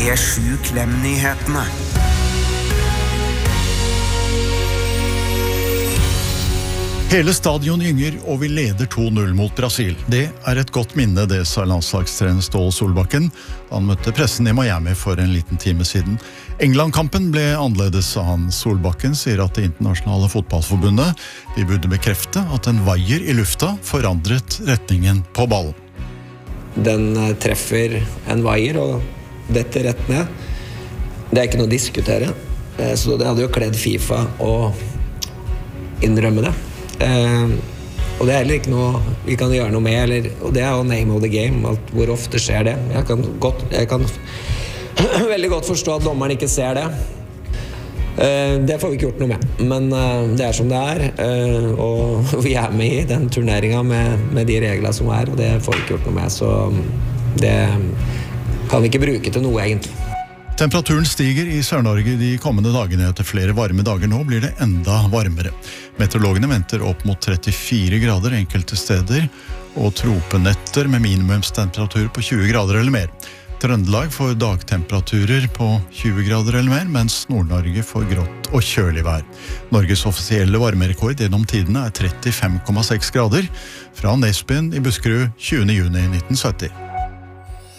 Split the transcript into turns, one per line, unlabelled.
P7 Klem-nyhetene.
Hele stadion gynger, og vi leder 2-0 mot Brasil. Det et godt minne, det sa landslagstrener Ståle Solbakken. Han møtte pressen i Miami for en liten time siden. England-kampen ble annerledes, sa han. Solbakken sier at det internasjonale fotballforbundet de burde bekrefte at en vaier i lufta forandret retningen på ballen.
Den treffer en vaier og detter rett ned. Det ikke noe å diskutere. Så det hadde jo kledd FIFA å innrømme det. Og det heller ikke noe vi kan gjøre noe med, og det jo name of the game, hvor ofte skjer det. Jeg kan veldig godt forstå at dommeren ikke ser det. Det får vi ikke gjort noe med, men det som det og vi med i den turneringen med de reglene som og det får vi ikke gjort noe med, så det kan vi ikke bruke til noe egentlig.
Temperaturen stiger i Sør-Norge de kommende dagene. Etter flere varme dager nå blir det enda varmere. Meteorologene venter opp mot 34 grader enkelte steder, og tropenetter med minimumstemperatur på 20 grader eller mer. Trøndelag får dagtemperaturer på 20 grader eller mer, mens Nord-Norge får grått og kjølig vær. Norges offisielle varmerekord gjennom tidene 35,6 grader, fra Nesbyen i Buskerud 20. juni 1970.